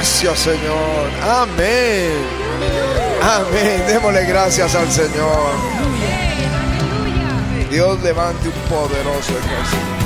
Gracias, Señor. Amén. Amén. Démosle gracias al Señor. Dios levante un poderoso ejército.